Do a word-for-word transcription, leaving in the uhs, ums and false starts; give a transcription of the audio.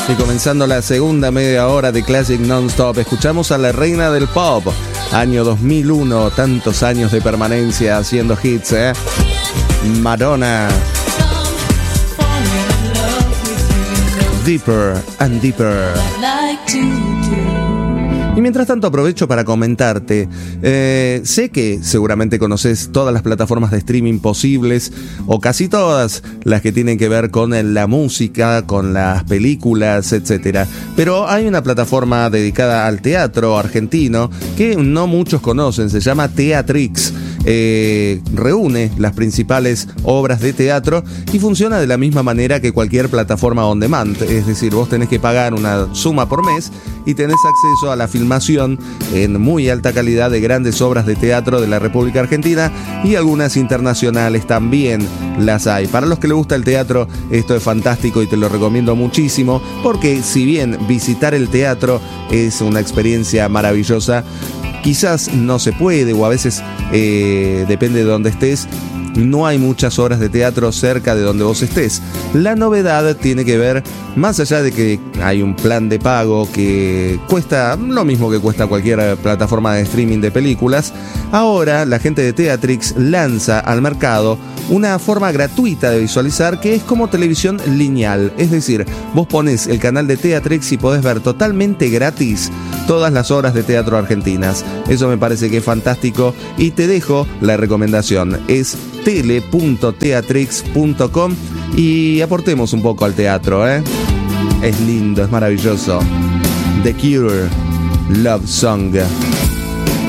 Y comenzando la segunda media hora de Classic Non-Stop, escuchamos a la reina del pop, año dos mil uno, tantos años de permanencia haciendo hits, ¿eh? Madonna. Deeper and Deeper. Y mientras tanto aprovecho para comentarte, eh, sé que seguramente conoces todas las plataformas de streaming posibles, o casi todas las que tienen que ver con la música, con las películas, etcétera. Pero hay una plataforma dedicada al teatro argentino que no muchos conocen, se llama Teatrix. Eh, reúne las principales obras de teatro y funciona de la misma manera que cualquier plataforma on demand, es decir, vos tenés que pagar una suma por mes y tenés acceso a la filmación en muy alta calidad de grandes obras de teatro de la República Argentina y algunas internacionales también las hay. Para los que les gusta el teatro, esto es fantástico y te lo recomiendo muchísimo, porque si bien visitar el teatro es una experiencia maravillosa, quizás no se puede, o a veces eh, depende de dónde estés, no hay muchas obras de teatro cerca de donde vos estés. La novedad tiene que ver, más allá de que hay un plan de pago que cuesta lo mismo que cuesta cualquier plataforma de streaming de películas, ahora la gente de Teatrix lanza al mercado una forma gratuita de visualizar que es como televisión lineal. Es decir, vos ponés el canal de Teatrix y podés ver totalmente gratis todas las obras de teatro argentinas. Eso me parece que es fantástico y te dejo la recomendación. Es tele punto teatrix punto com y aportemos un poco al teatro, ¿eh? Es lindo, es maravilloso. The Cure, Love Song.